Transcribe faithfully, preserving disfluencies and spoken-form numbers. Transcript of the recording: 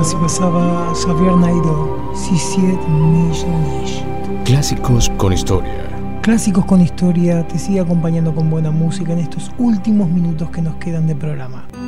se pasaba Xavier Naidoo, Si siete millones. Clásicos con historia. Clásicos con historia te sigue acompañando con buena música en estos últimos minutos que nos quedan de programa.